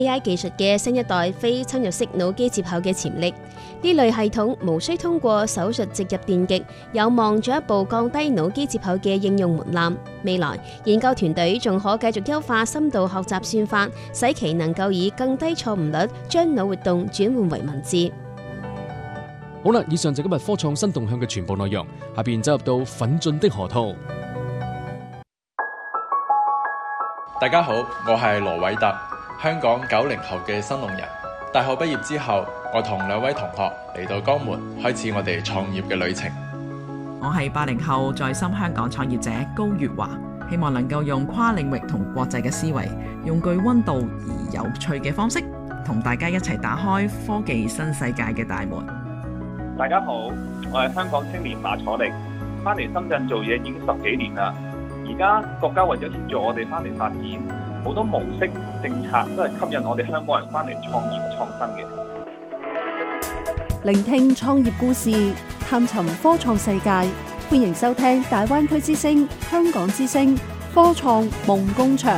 AI 技術嘅新一代非侵入式腦機接口嘅潛力，呢類系統無需通過手術植入電極，有望進一步降低腦機接口嘅應用門檻。未來研究團隊仲可繼續優化深度學習算法，使其能夠以更低錯誤率將腦活動轉換為文字。 好啦，以上就今日科創新動向嘅全部內容，下邊走入到奮進的河套。 大家好，我係羅偉特，香港90後嘅新農人。大學畢業之後，我同2位同學嚟到江門，開始我哋創業嘅旅程。 我係80後在深香港創業者高月華，希望能夠用跨領域同國際嘅思維，用具溫度而有趣嘅方式，同大家一齊打開科技新世界嘅大門。 大家好，我係香港青年馬楚力，翻嚟深圳做嘢已經10幾年啦。而家國家為咗協助我哋翻嚟發展，好多模式政策都係吸引我哋香港人翻嚟創業創新嘅。 聆聽創業故事，探尋科創世界，歡迎收聽大灣區之聲、香港之聲科創夢工場。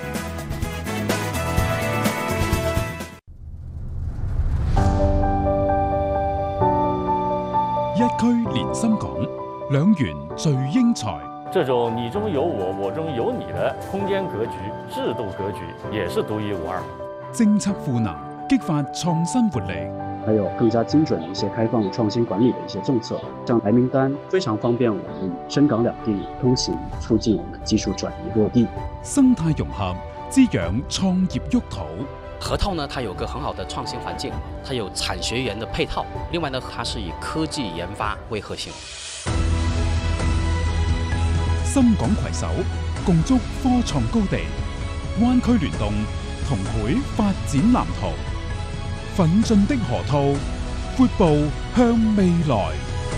一區連心港，兩元聚英才。 這種你中有我，我中有你的空間格局、制度格局，也是獨一無二。 政策賦能，激發創新活力。 還有更加精準的一些開放創新管理的一些政策，像白名單非常方便我們深港兩地通行，促進我們技術轉移落地。 生態融合，滋養創業沃土。 河套呢，它有個很好的創新環境，它有產學研的配套，另外呢，它是以科技研發為核心。 深港攜手，共築科創高地，灣區聯動，同繪發展藍圖。奮進的河套，闊步向未來。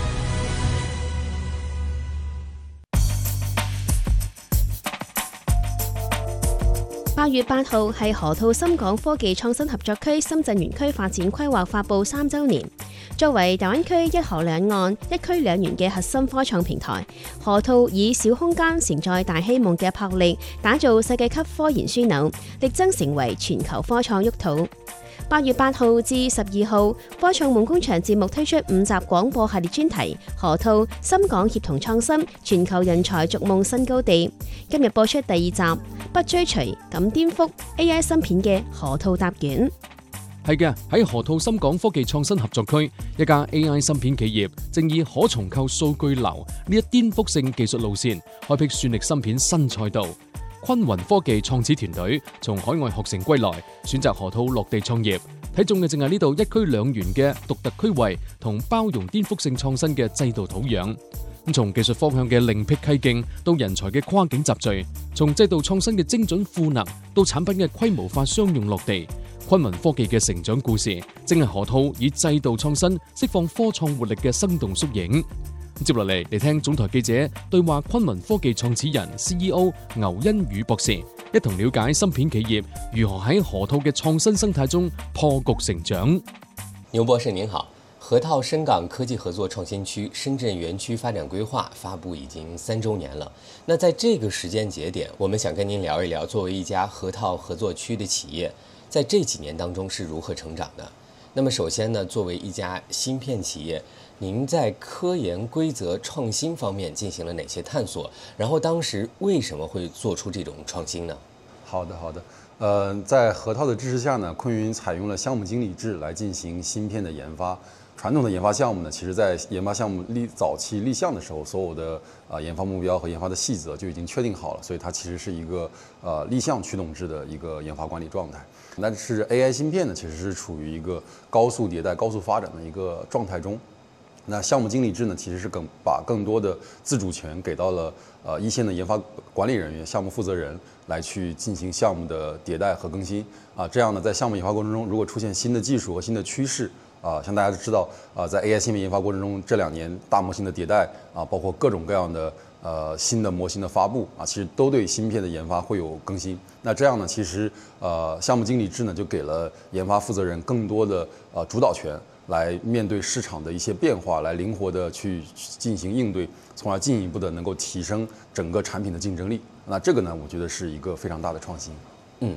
8月8號係河套深港科技創新合作區深圳園區發展規劃發布3週年。作為大灣區一河兩岸、一區兩園嘅核心科創平台，河套以小空間承載大希望嘅魄力，打造世界級科研樞紐，力爭成為全球科創沃土。8月8號至12號，科創夢工場節目推出5集廣播系列專題，河套深港協同創新，全球人才逐夢新高地。今日播出第2集，不追隨，敢顛覆 AI 芯片嘅河套答卷。 係嘅，喺河套深港科技創新合作區，一家 AI 芯片企業正以可重構數據流呢一顛覆性技術路線，開闢算力芯片新賽道。坤雲科技創始團隊從海外學成歸來，選擇河套落地創業，睇中嘅淨係呢度一區兩園嘅獨特區位同包容顛覆性創新嘅制度土壤。咁從技術方向嘅另闢蹊徑，到人才嘅跨境集聚，從制度創新嘅精準賦能，到產品嘅規模化商用落地，坤雲科技嘅成長故事，正係河套以制度創新釋放科創活力嘅生動縮影。接落嚟聽總台記者對話坤雲科技創始人 CEO 牛恩宇博士，一同了解芯片企業如何喺河套嘅創新生態中破局成長。 牛博士您好，河套深港科技合作創新區深圳園區發展規劃發布已經3週年了。那在這個時間節點，我們想跟您聊一聊，作為一家河套合作區的企業，在這幾年當中是如何成長的？那麼首先呢，作為一家芯片企業，您在科研規則創新方面進行了哪些探索？然後當時為什麼會做出這種創新呢？ 好的，在河套的支持下呢，坤雲採用了項目經理制來進行芯片的研發。傳統的研發項目呢，其實在研發項目早期立項的時候，所有的研發目標和研發的細則就已經確定好了，所以它其實是一個立項驅動制的一個研發管理狀態。但是 AI 芯片呢，其實是處於一個高速迭代、高速發展的一個狀態中。那項目經理制呢，其實是把更多的自主權給到了一線的研發管理人員、項目負責人來去進行項目的迭代和更新啊。這樣呢，在項目研發過程中，如果出現新的技術和新的趨勢像大家都知道在 AI 芯片研發過程中，這2年大模型的迭代包括各種各樣的新的模型的發布其實都對芯片的研發會有更新。那這樣呢，其實項目經理制呢，就給了研發負責人更多的主導權，來面對市場的一些變化，來靈活的去進行應對，從而進一步的能夠提升整個產品的競爭力。那這個呢，我覺得是一個非常大的創新。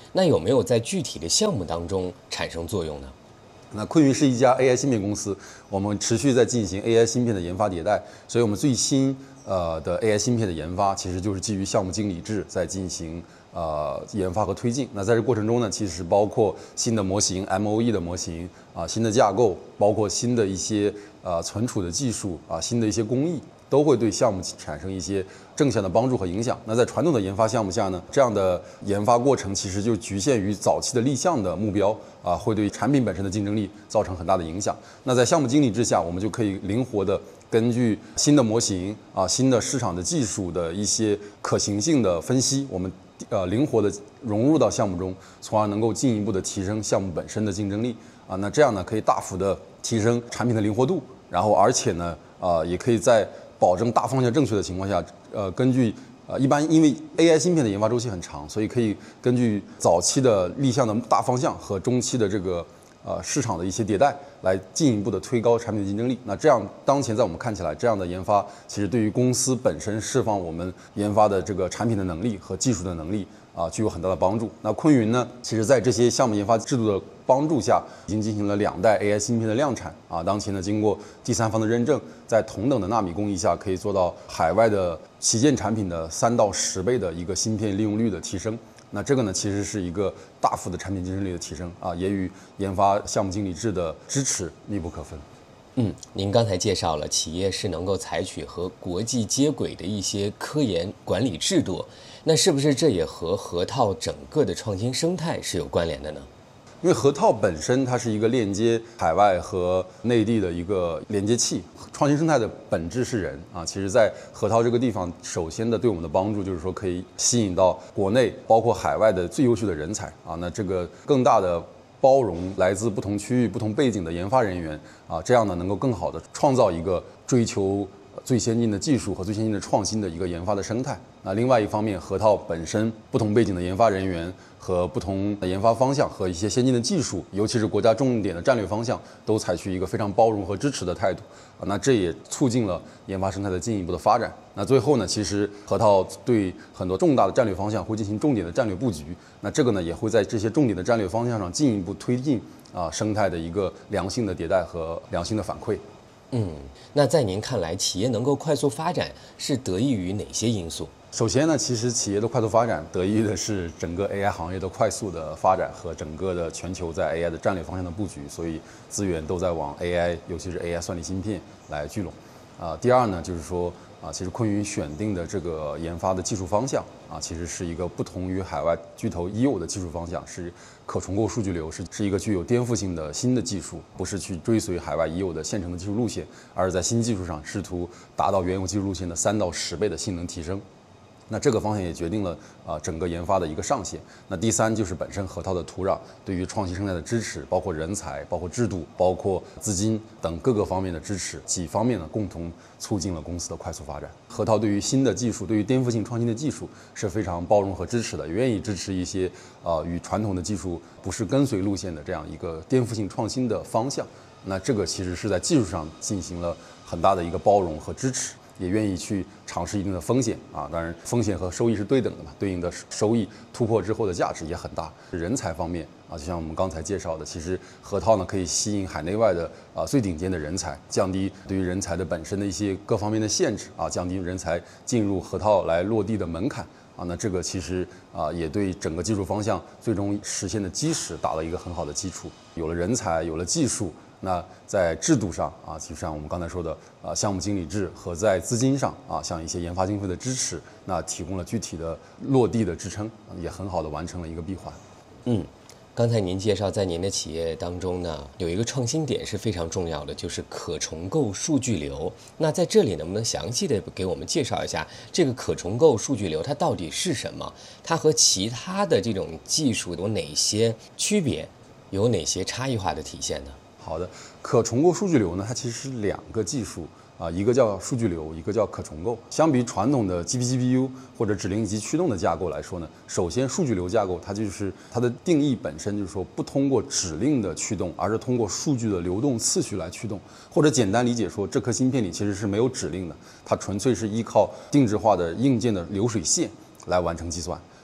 那有没有在具体的项目当中产生作用呢？ 那昆云是一家 AI 芯片公司，我们持续在进行 AI 芯片的研发迭代，所以我们最新的 AI 芯片的研发，其实就是基于项目经理制在进行研发和推进。那在这过程中呢，其实包括新的模型 MOE 的模型新的架构，包括新的一些存储的技术新的一些工艺，都会对项目产生一些正向的帮助和影响。那在传统的研发项目下呢，这样的研发过程其实就局限于早期的立项的目标会对产品本身的竞争力造成很大的影响。那在项目经理之下，我们就可以灵活的根据新的模型新的市场的技术的一些可行性的分析，我们灵活的融入到项目中，从而能够进一步的提升项目本身的竞争力那这样呢，可以大幅的提升产品的灵活度，然后而且呢也可以在保证大方向正确的情况下，根据一般因为 AI 芯片的研发周期很长，所以可以根据早期的立项的大方向和中期的这个市场的一些迭代，来进一步的推高产品的竞争力。那这样当前在我们看起来，这样的研发其实对于公司本身释放我们研发的这个产品的能力和技术的能力具有很大的帮助。那昆云呢，其实在这些项目研发制度的帮助下，已经进行了2代 AI 芯片的量产当前呢，经过第三方的认证，在同等的纳米工艺下，可以做到海外的旗舰产品的3到10倍的一个芯片利用率的提升。那这个呢，其实是一个大幅的产品竞争力的提升也与研发项目经理制的支持密不可分。 您刚才介绍了企业是能够采取和国际接轨的一些科研管理制度，那是不是这也和河套整个的创新生态是有关联的呢？ 因为河套本身它是一个链接海外和内地的一个连接器，创新生态的本质是人其实在河套这个地方，首先的对我们的帮助就是说可以吸引到国内包括海外的最优秀的人才那这个更大的包容来自不同区域不同背景的研发人员这样呢能够更好的创造一个追求最先进的技术和最先进的创新的一个研发的生态。那另外一方面，河套本身不同背景的研发人员和不同的研发方向和一些先进的技术，尤其是国家重点的战略方向，都采取一个非常包容和支持的态度那这也促进了研发生态的进一步的发展。那最后呢，其实河套对很多重大的战略方向会进行重点的战略布局，那这个呢也会在这些重点的战略方向上进一步推进生态的一个良性的迭代和良性的反馈。 那在您看来，企业能够快速发展是得益于哪些因素？ 首先呢，其实企业的快速发展得益于的是整个 AI 行业的快速的发展和整个的全球在 AI 的战略方向的布局，所以资源都在往 AI， 尤其是 AI 算力芯片来聚拢。第二呢，就是说其实昆云选定的这个研发的技术方向其实是一个不同于海外巨头已有的技术方向，是可重构数据流，是一个具有颠覆性的新的技术，不是去追随海外已有的现成的技术路线，而是在新技术上试图达到原有技术路线的3到10倍的性能提升。那这个方向也决定了整个研发的一个上限。那第三就是本身河套的土壤对于创新生态的支持，包括人才、包括制度、包括资金等各个方面的支持，几方面呢共同促进了公司的快速发展。河套对于新的技术，对于颠覆性创新的技术是非常包容和支持的，也愿意支持一些与传统的技术不是跟随路线的这样一个颠覆性创新的方向。那这个其实是在技术上进行了很大的一个包容和支持。也愿意去尝试一定的风险当然风险和收益是对等的嘛，对应的收益突破之后的价值也很大。人才方面就像我们刚才介绍的，其实河套呢可以吸引海内外的最顶尖的人才，降低对于人才的本身的一些各方面的限制降低人才进入河套来落地的门槛那这个其实也对整个技术方向最终实现的基石打了一个很好的基础。有了人才，有了技术，那在制度上就像我们刚才说的项目经理制和在资金上像一些研发经费的支持，那提供了具体的落地的支撑，也很好的完成了一个闭环。 刚才您介绍在您的企业当中呢，有一个创新点是非常重要的，就是可重构数据流。那在这里能不能详细的给我们介绍一下这个可重构数据流它到底是什么？它和其他的这种技术有哪些区别？有哪些差异化的体现呢？ 好的，可重构数据流呢，它其实是2个技术一个叫数据流，一个叫可重构。相比传统的 GPGPU 或者指令集驱动的架构来说呢，首先数据流架构它就是它的定义本身就是说不通过指令的驱动，而是通过数据的流动次序来驱动。或者简单理解说，这颗芯片里其实是没有指令的，它纯粹是依靠定制化的硬件的流水线来完成计算。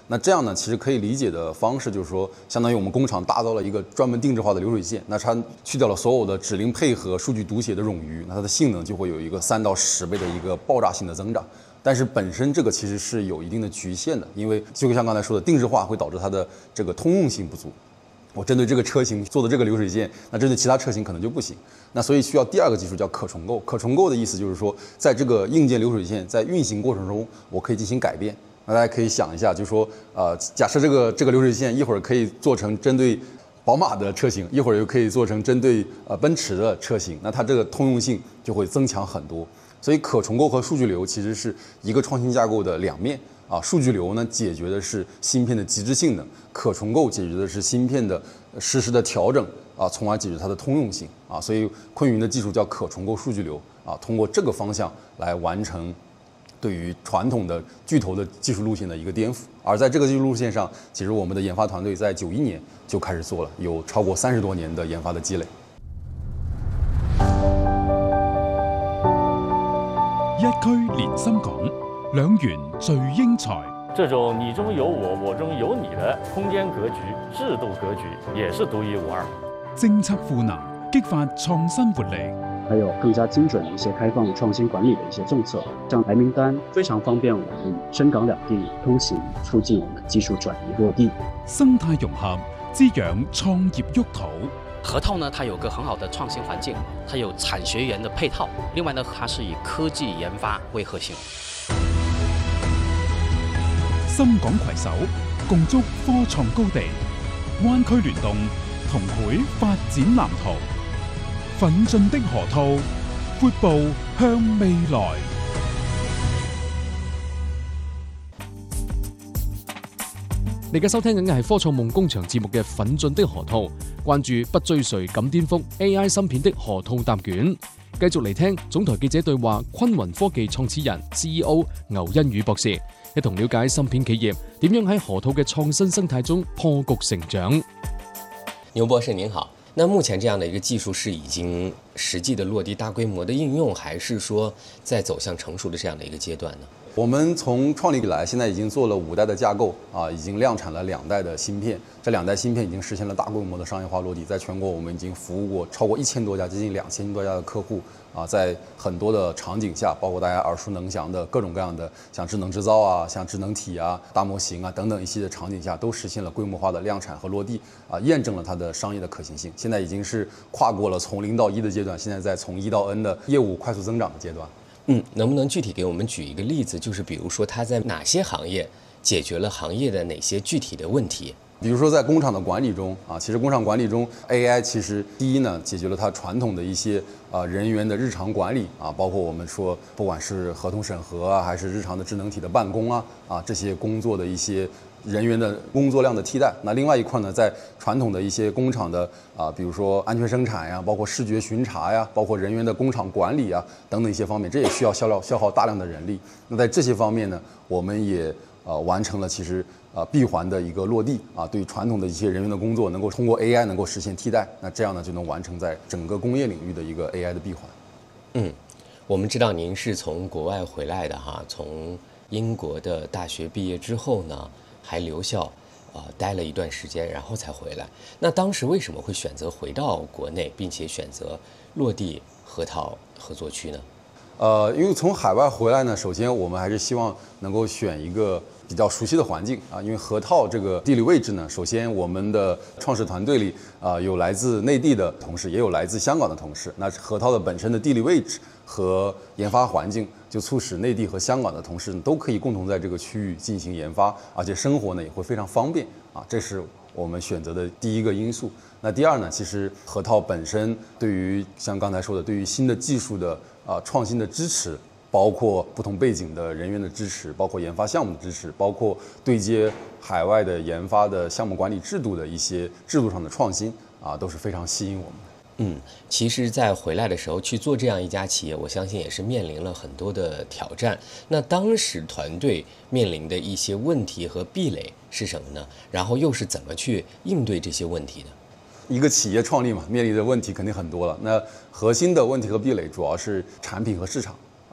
那这样呢，其实可以理解的方式就是说，相当于我们工厂打造了一个专门定制化的流水线，那它去掉了所有的指令配合、数据读写的冗余，那它的性能就会有一个3到10倍的一个爆炸性的增长。但是本身这个其实是有一定的局限的，因为就像刚才说的，定制化会导致它的这个通用性不足。我针对这个车型做的这个流水线，那针对其他车型可能就不行。那所以需要第二个技术叫可重构。可重构的意思就是说，在这个硬件流水线在运行过程中，我可以进行改变。那大家可以想一下，就是说，假设这个流水线一会儿可以做成针对宝马的车型，一会儿又可以做成针对奔驰的车型，那它这个通用性就会增强很多。所以可重构和数据流其实是一个创新架构的两面啊。数据流呢解决的是芯片的极致性能，可重构解决的是芯片的实时的调整啊，从而解决它的通用性啊。所以昆云的技术叫可重构数据流啊，通过这个方向来完成对于传统的巨头的技术路线的一个颠覆。而在这个技术路线上，其实我们的研发团队在91年就开始做了，有超过30多年的研发的积累。 一區連心港，兩元聚英才。 这种你中有我，我中有你的空间格局、制度格局也是独一无二。 政策賦能，激發創新活力。 还有更加精準的一些開放創新管理的一些政策，像白名單非常方便我們與深港兩地通行，促進我們技術轉移落地。 生態融合，滋養創業沃土。 核桃呢，它有個很好的創新環境，它有產學研的配套。另外呢，它是以科技研發為核心。 深港攜手，共築科創高地，灣區聯動，同繪發展藍圖。奮進的河套，闊步向未來。 你而家收聽緊嘅係科創夢工場節目嘅奮進的河套，關注不追隨敢顛覆 AI 芯片的河套答卷。繼續嚟聽總台記者對話昆雲科技創始人 CEO 牛欣宇博士，一同了解芯片企業點樣喺河套嘅創新生態中破局成長。 牛博士您好，那目前这样的一个技术是已经实际的落地大规模的应用，还是说在走向成熟的这样的一个阶段呢？ 我们从创立以来，现在已经做了5代的架构啊，已经量产了2代的芯片。这2代芯片已经实现了大规模的商业化落地，在全国我们已经服务过超过1000多家，接近2000多家的客户啊，在很多的场景下，包括大家耳熟能详的各种各样的，像智能制造啊、像智能体啊、大模型啊等等一系列场景下，都实现了规模化的量产和落地啊，验证了它的商业的可行性。现在已经是跨过了从0到1的阶段，现在在从1到N的业务快速增长的阶段。 能不能具体给我们举一个例子？就是比如说它在哪些行业解决了行业的哪些具体的问题？ 比如说在工厂的管理中啊，其实工厂管理中 AI 其实第一呢，解决了它传统的一些人员的日常管理啊，包括我们说不管是合同审核啊，还是日常的智能体的办公啊这些工作的一些人员的工作量的替代。那另外一块呢，在传统的一些工厂的比如说安全生产呀，包括视觉巡查呀，包括人员的工厂管理啊等等一些方面，这也需要消耗大量的人力。那在这些方面呢，我们也完成了其实闭环的一个落地啊，对传统的一些人员的工作能够通过 AI 能够实现替代。那这样呢，就能完成在整个工业领域的一个 AI 的闭环。 我们知道您是从国外回来的哈，从英国的大学毕业之后呢，还留校待了一段时间，然后才回来。那当时为什么会选择回到国内，并且选择落地核桃合作区呢？ 因为从海外回来呢，首先我们还是希望能够选一个比较熟悉的环境啊，因为河套这个地理位置呢，首先我们的创始团队里有来自内地的同事，也有来自香港的同事。那河套的本身的地理位置和研发环境，就促使内地和香港的同事都可以共同在这个区域进行研发，而且生活呢也会非常方便啊，这是我们选择的第一个因素。那第二呢，其实河套本身对于像刚才说的，对于新的技术的创新的支持，包括不同背景的人员的支持，包括研发项目的支持，包括对接海外的研发的项目管理制度的一些制度上的创新都是非常吸引我们的。 其实在回来的时候去做这样一家企业，我相信也是面临了很多的挑战。那当时团队面临的一些问题和壁垒是什么呢？然后又是怎么去应对这些问题的？ 一个企业创立嘛，面临的问题肯定很多了。那核心的问题和壁垒主要是产品和市场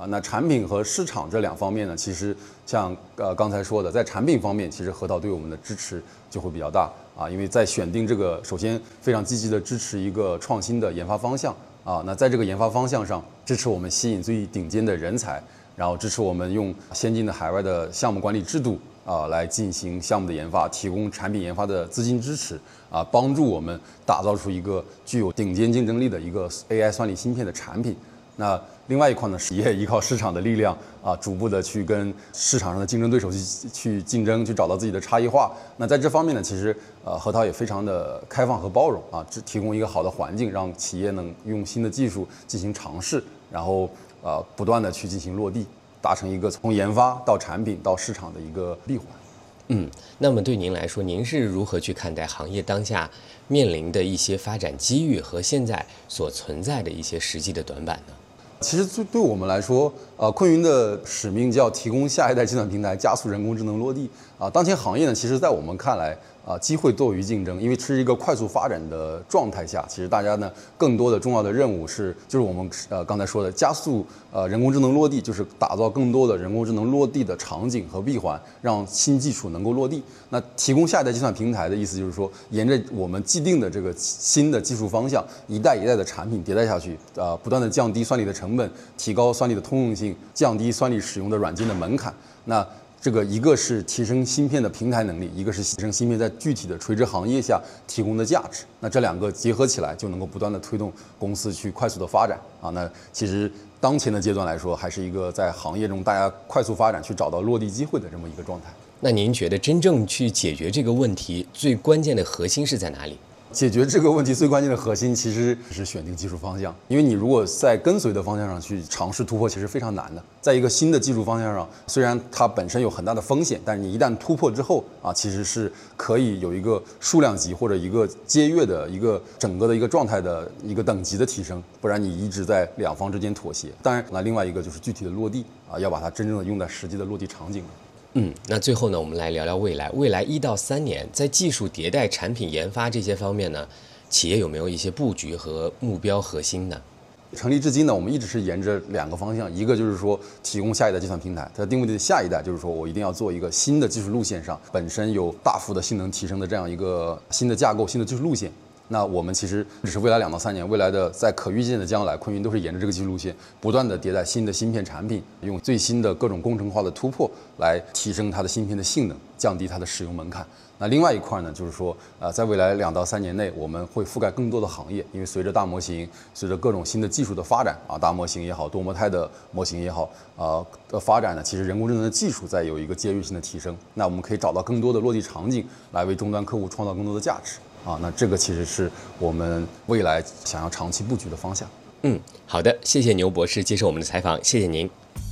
那产品和市场这两方面呢，其实像刚才说的，在产品方面，其实核桃对我们的支持就会比较大因为在选定这个，首先非常积极的支持一个创新的研发方向那在这个研发方向上，支持我们吸引最顶尖的人才，然后支持我们用先进的海外的项目管理制度来进行项目的研发，提供产品研发的资金支持帮助我们打造出一个具有顶尖竞争力的一个 AI 算力芯片的产品。那另外一块呢，也依靠市场的力量逐步的去跟市场上的竞争对手去竞争，去找到自己的差异化。那在这方面呢，其实核桃也非常的开放和包容提供一个好的环境，让企业能用新的技术进行尝试，然后不断的去进行落地，达成一个从研发到产品到市场的一个闭环。 那么对您来说，您是如何去看待行业当下面临的一些发展机遇和现在所存在的一些实际的短板呢？ 其实对我们来说，昆云的使命叫提供下一代计算平台，加速人工智能落地当前行业呢，其实在我们看来机会多于竞争，因为是一个快速发展的状态下，其实大家呢更多的重要的任务就是我们刚才说的加速人工智能落地，就是打造更多的人工智能落地的场景和闭环，让新技术能够落地。那提供下一代计算平台的意思就是说，沿着我们既定的这个新的技术方向，一代一代的产品迭代下去，不断的降低算力的成本，提高算力的通用性，降低算力使用的软件的门槛。那这个一个是提升芯片的平台能力，一个是提升芯片在具体的垂直行业下提供的价值。那这两个结合起来，就能够不断的推动公司去快速的发展那其实当前的阶段来说，还是一个在行业中大家快速发展去找到落地机会的这么一个状态。 那您觉得真正去解决这个问题，最关键的核心是在哪里？ 解决这个问题最关键的核心其实是选定技术方向，因为你如果在跟随的方向上去尝试突破，其实非常难的。在一个新的技术方向上，虽然它本身有很大的风险，但是你一旦突破之后其实是可以有一个数量级或者一个阶跃的一个整个的一个状态的一个等级的提升，不然你一直在两方之间妥协。当然，那另外一个就是具体的落地要把它真正的用在实际的落地场景。 那最后呢，我们来聊聊未来1到3年，在技术迭代、产品研发这些方面呢，企业有没有一些布局和目标核心呢？ 成立至今呢，我们一直是沿着两个方向，一个就是说提供下一代计算平台，它定位的下一代就是说我一定要做一个新的技术路线上本身有大幅的性能提升的这样一个新的架构、新的技术路线。那我们其实只是未来2到3年，未来的在可预见的将来，昆云都是沿着这个技术路线，不断的迭代新的芯片产品，用最新的各种工程化的突破来提升它的芯片的性能，降低它的使用门槛。那另外一块呢，就是说，在未来2到3年内，我们会覆盖更多的行业，因为随着大模型，随着各种新的技术的发展大模型也好，多模态的模型也好，的发展呢，其实人工智能的技术在有一个阶跃性的提升。那我们可以找到更多的落地场景，来为终端客户创造更多的价值。那这个其實是我們未來想要長期佈局的方向。 好的，謝謝牛博士接受我們的採訪，謝謝您。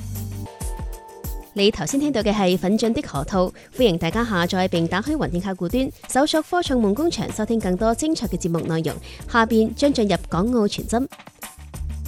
你頭先聽到嘅係奮進的河套，歡迎大家下載並打開雲端客戶端，搜索科創夢工場，收聽更多精彩嘅節目內容。下邊將進入港澳傳真。